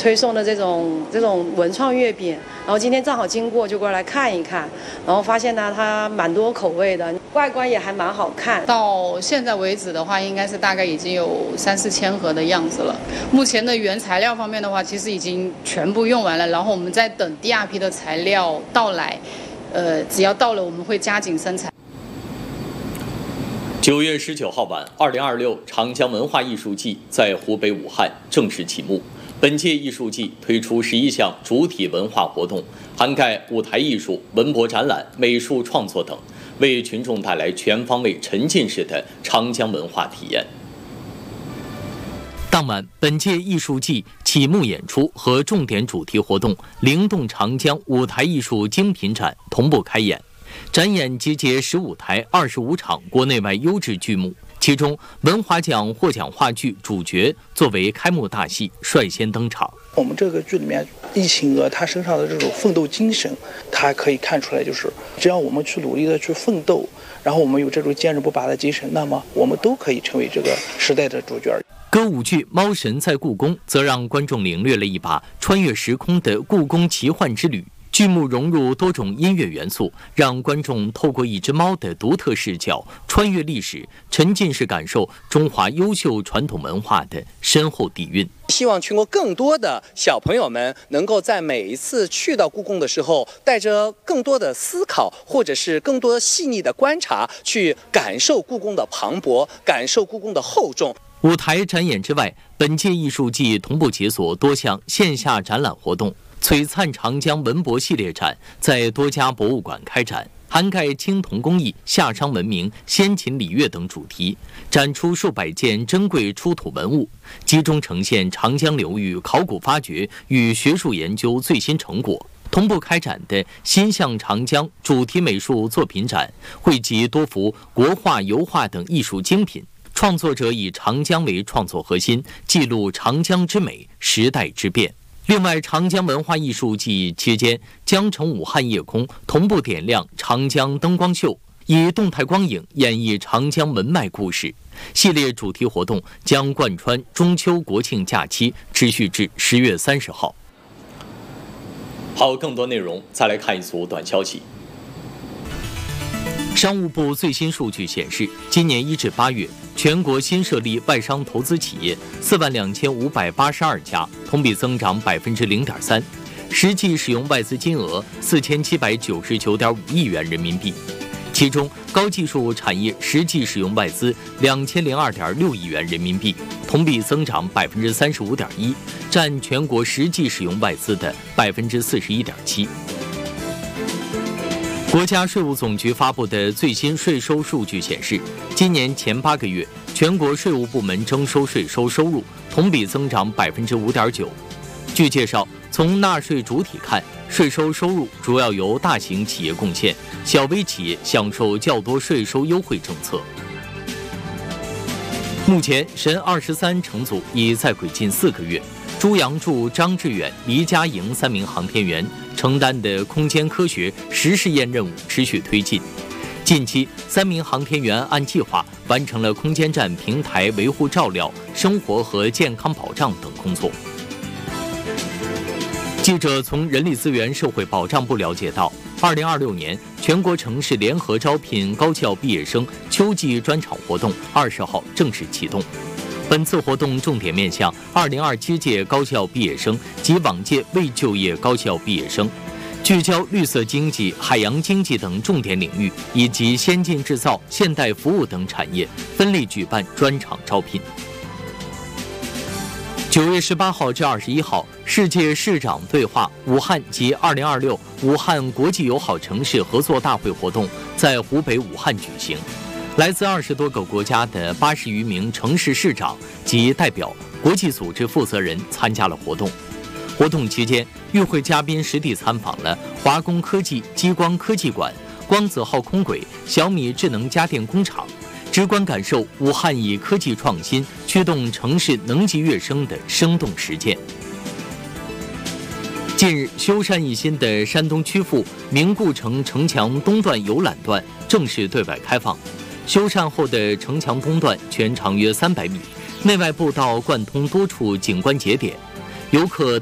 推送的这种文创月饼，然后今天正好经过就过来看一看，然后发现呢它蛮多口味的，外观也还蛮好看。 到现在为止的话，应该是大概已经有3-4千盒的样子了。目前的原材料方面的话，其实已经全部用完了，然后我们在等第二批的材料到来，只要到了我们会加紧生产。 9月19号晚，2026长江文化艺术季在湖北武汉正式启幕。本届艺术季推出11项主体文化活动，涵盖舞台艺术、文博展览、美术创作等，为群众带来全方位沉浸式的长江文化体验。当晚，本届艺术季启幕演出和重点主题活动“灵动长江”舞台艺术精品展同步开演。展演集结15台25场国内外优质剧目，其中文华奖获奖话剧主角作为开幕大戏率先登场。 我们这个剧里面，易晴娥她身上的这种奋斗精神，她可以看出来，就是只要我们去努力的去奋斗，然后我们有这种坚韧不拔的精神，那么我们都可以成为这个时代的主角。 歌舞剧《猫神在故宫》则让观众领略了一把穿越时空的故宫奇幻之旅。剧目融入多种音乐元素，让观众透过一只猫的独特视角，穿越历史，沉浸式感受中华优秀传统文化的深厚底蕴。 希望全国更多的小朋友们能够在每一次去到故宫的时候，带着更多的思考，或者是更多细腻的观察，去感受故宫的磅礴，感受故宫的厚重。 舞台展演之外，本届艺术季同步解锁多项线下展览活动。璀璨长江文博系列展在多家博物馆开展，涵盖青铜工艺、夏商文明、先秦礼乐等主题，展出数百件珍贵出土文物，集中呈现长江流域考古发掘与学术研究最新成果。同步开展的心向长江主题美术作品展，汇集多幅国画、油画等艺术精品，创作者以长江为创作核心，记录长江之美、时代之变。另外，长江文化艺术季期间，江城武汉夜空同步点亮长江灯光秀，以动态光影演绎长江文脉故事。系列主题活动将贯穿中秋国庆假期，持续至10月30号。好，更多内容再来看一组短消息。商务部最新数据显示，今年1至8月，全国新设立外商投资企业42582家，同比增长0.3%，实际使用外资金额4799.5亿元人民币。其中，高技术产业实际使用外资2002.6亿元人民币，同比增长35.1%，占全国实际使用外资的41.7%。国家税务总局发布的最新税收数据显示，今年前8个月，全国税务部门征收税收收入同比增长5.9%。据介绍，从纳税主体看，税收收入主要由大型企业贡献，小微企业享受较多税收优惠政策。目前，神23乘组已在轨近4个月。朱杨柱、张志远、黎佳莹3名航天员承担的空间科学实试验任务持续推进。近期，3名航天员按计划完成了空间站平台维护照料、生活和健康保障等工作。记者从人力资源社会保障部了解到，2026年全国城市联合招聘高校毕业生秋季专场活动20号正式启动。本次活动重点面向2027届高校毕业生及往届未就业高校毕业生，聚焦绿色经济、海洋经济等重点领域，以及先进制造、现代服务等产业，分类举办专场招聘。9月18号至21号，世界市长对话武汉及2026武汉国际友好城市合作大会活动在湖北武汉举行。来自20多个国家的80余名城市市长及代表、国际组织负责人参加了活动。活动期间，与会嘉宾实地参访了华工科技激光科技馆、光子号空轨、小米智能家电工厂，直观感受武汉以科技创新驱动城市能级跃升的生动实践。近日，修缮一新的山东曲阜明固城城墙东段游览段正式对外开放。修缮后的城墙东段全长约300米，内外步道贯通多处景观节点，游客